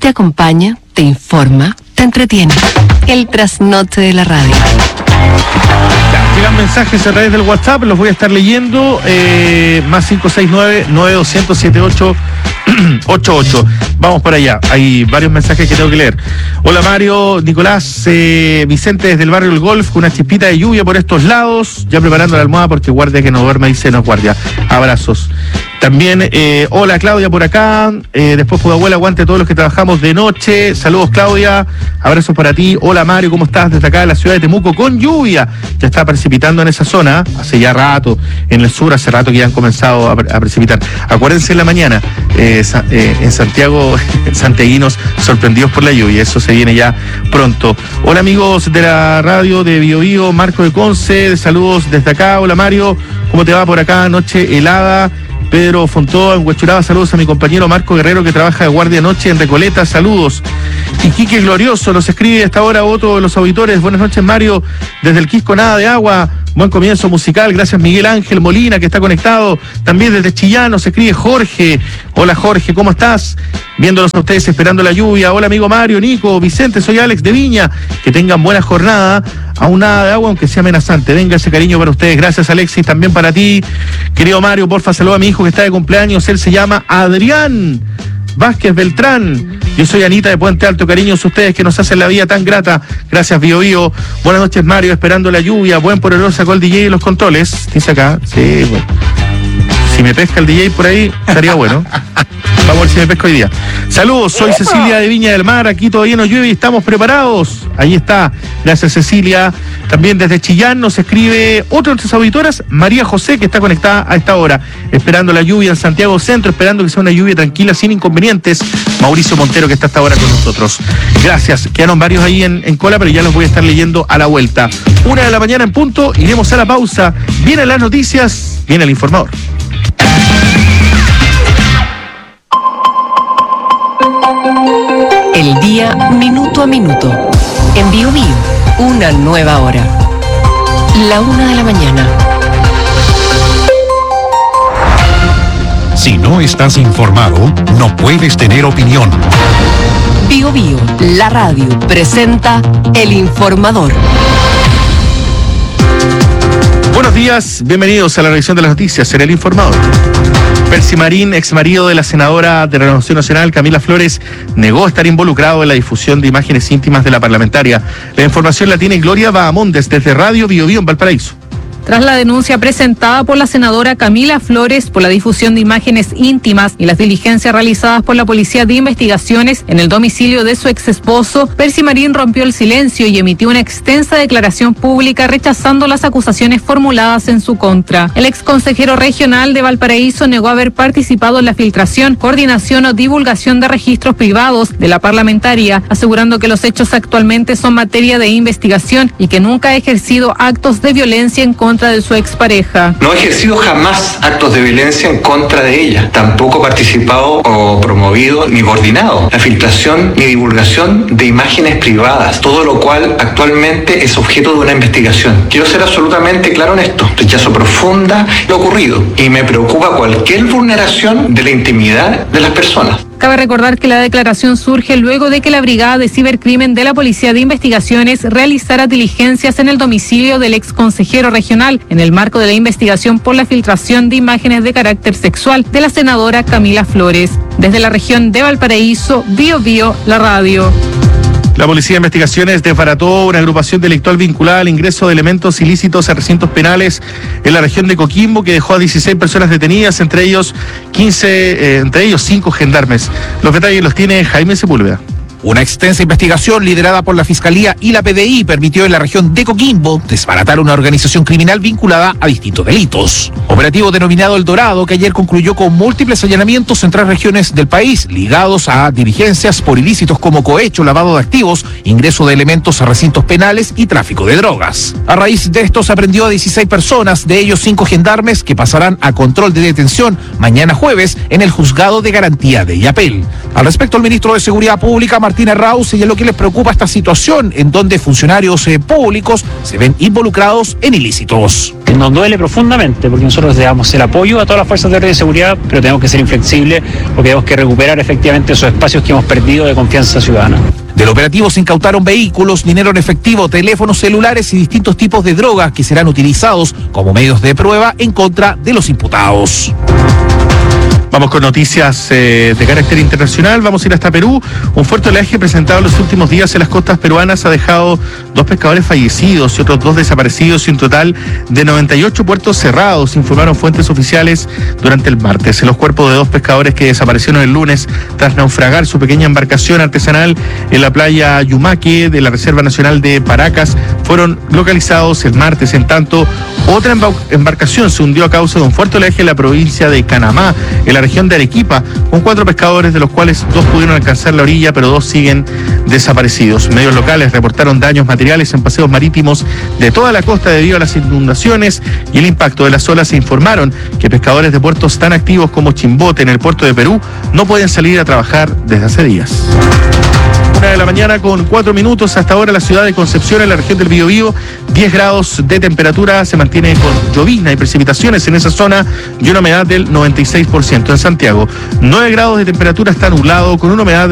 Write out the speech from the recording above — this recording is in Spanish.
te acompaña, te informa, te entretiene. El trasnoche de la radio. Llegan mensajes a través del WhatsApp, los voy a estar leyendo. Más 569-9200-7888. Vamos para allá. Hay varios mensajes que tengo que leer. Hola Mario, Nicolás, Vicente desde el barrio El Golf, con una chispita de lluvia por estos lados. Ya preparando la almohada porque guardia que no duerme, dice no guardia. Abrazos. También, hola Claudia por acá. Después Pudahuela, aguante a todos los que trabajamos de noche. Saludos Claudia, abrazos para ti. Hola Mario, ¿cómo estás? Desde acá de la ciudad de Temuco con lluvia. Ya está precipitando en esa zona, hace ya rato. En el sur hace rato que ya han comenzado a precipitar. Acuérdense en la mañana, en Santiago, santiaguinos sorprendidos por la lluvia. Eso se viene ya pronto. Hola amigos de la radio de Bio Bio, Marco de Conce, saludos desde acá. Hola Mario, ¿cómo te va por acá? Noche helada. Pedro Fontó en Huechuraba, saludos a mi compañero Marco Guerrero que trabaja de guardia noche en Recoleta, saludos. Y Quique Glorioso nos escribe a esta hora otro de los auditores. Buenas noches Mario, desde el Quisco nada de agua, buen comienzo musical, gracias Miguel Ángel Molina que está conectado. También desde Chillán nos escribe Jorge. Hola Jorge, ¿cómo estás? Viéndolos a ustedes esperando la lluvia. Hola amigo Mario, Nico, Vicente, soy Alex de Viña. Que tengan buena jornada. Aún nada de agua, aunque sea amenazante. Venga ese cariño para ustedes. Gracias Alexis, también para ti. Querido Mario, porfa, saluda a mi hijo que está de cumpleaños. Él se llama Adrián Vázquez Beltrán. Yo soy Anita de Puente Alto. Cariños a ustedes que nos hacen la vida tan grata. Gracias Bio Bio. Buenas noches Mario, esperando la lluvia. Buen por el sacó el DJ y los controles. Dice acá. Sí, bueno. Si me pesca el DJ por ahí, estaría bueno. Vamos a ver si me pesco hoy día. Saludos, soy Cecilia de Viña del Mar. Aquí todavía no llueve y estamos preparados. Ahí está. Gracias Cecilia. También desde Chillán nos escribe otra de nuestras auditoras, María José, que está conectada a esta hora, esperando la lluvia en Santiago Centro, esperando que sea una lluvia tranquila, sin inconvenientes. Mauricio Montero, que está hasta ahora con nosotros. Gracias. Quedaron varios ahí en cola, pero ya los voy a estar leyendo a la vuelta. 1:00 a.m. en punto. Iremos a la pausa. Vienen las noticias. Viene el informador. El día minuto a minuto. En Bio Bio, una nueva hora. 1:00 a.m. Si no estás informado, no puedes tener opinión. Bio Bio, la radio, presenta El Informador. Buenos días, bienvenidos a la revisión de las noticias en El Informador. Percy Marín, ex marido de la senadora de Renovación Nacional, Camila Flores, negó estar involucrado en la difusión de imágenes íntimas de la parlamentaria. La información la tiene Gloria Bahamondes desde Radio Bio Bio en Valparaíso. Tras la denuncia presentada por la senadora Camila Flores por la difusión de imágenes íntimas y las diligencias realizadas por la Policía de Investigaciones en el domicilio de su ex esposo, Percy Marín rompió el silencio y emitió una extensa declaración pública rechazando las acusaciones formuladas en su contra. El ex consejero regional de Valparaíso negó haber participado en la filtración, coordinación o divulgación de registros privados de la parlamentaria, asegurando que los hechos actualmente son materia de investigación y que nunca ha ejercido actos de violencia en contra de su expareja. No he ejercido jamás actos de violencia en contra de ella. Tampoco he participado o promovido ni coordinado la filtración ni divulgación de imágenes privadas, todo lo cual actualmente es objeto de una investigación. Quiero ser absolutamente claro en esto. Rechazo profunda lo ocurrido y me preocupa cualquier vulneración de la intimidad de las personas. Cabe recordar que la declaración surge luego de que la Brigada de Cibercrimen de la Policía de Investigaciones realizara diligencias en el domicilio del ex consejero regional en el marco de la investigación por la filtración de imágenes de carácter sexual de la senadora Camila Flores. Desde la región de Valparaíso, Bio Bio, la radio. La Policía de Investigaciones desbarató una agrupación delictual vinculada al ingreso de elementos ilícitos a recintos penales en la región de Coquimbo, que dejó a 16 personas detenidas, entre ellos 5 gendarmes. Los detalles los tiene Jaime Sepúlveda. Una extensa investigación liderada por la Fiscalía y la PDI permitió en la región de Coquimbo desbaratar una organización criminal vinculada a distintos delitos. Operativo denominado El Dorado, que ayer concluyó con múltiples allanamientos en 3 regiones del país, ligados a diligencias por ilícitos como cohecho, lavado de activos, ingreso de elementos a recintos penales y tráfico de drogas. A raíz de esto se aprendió a 16 personas, de ellos 5 gendarmes, que pasarán a control de detención mañana jueves en el Juzgado de Garantía de Illapel. Al respecto, el ministro de Seguridad Pública, Martín Errauze, y es lo que les preocupa esta situación en donde funcionarios públicos se ven involucrados en ilícitos. Nos duele profundamente porque nosotros le damos el apoyo a todas las fuerzas de orden y seguridad, pero tenemos que ser inflexibles porque tenemos que recuperar efectivamente esos espacios que hemos perdido de confianza ciudadana. Del operativo se incautaron vehículos, dinero en efectivo, teléfonos celulares y distintos tipos de drogas que serán utilizados como medios de prueba en contra de los imputados. Vamos con noticias de carácter internacional. Vamos a ir hasta Perú. Un fuerte oleaje presentado en los últimos días en las costas peruanas ha dejado 2 pescadores fallecidos y otros 2 desaparecidos y un total de 98 puertos cerrados, informaron fuentes oficiales durante el martes. Los cuerpos de 2 pescadores que desaparecieron el lunes tras naufragar su pequeña embarcación artesanal en la playa Yumaque de la Reserva Nacional de Paracas fueron localizados el martes. En tanto, otra embarcación se hundió a causa de un fuerte oleaje en la provincia de Canamá, en la región de Arequipa, con 4 pescadores, de los cuales 2 pudieron alcanzar la orilla, pero 2 siguen desaparecidos. Medios locales reportaron daños materiales en paseos marítimos de toda la costa debido a las inundaciones y el impacto de las olas. Se informaron que pescadores de puertos tan activos como Chimbote, en el puerto de Perú, no pueden salir a trabajar desde hace días. 1 de la mañana con 4 minutos. Hasta ahora la ciudad de Concepción, en la región del Biobío, 10 grados de temperatura, se mantiene con llovizna y precipitaciones en esa zona y una humedad del 96%. En Santiago, 9 grados de temperatura, está nublado con una humedad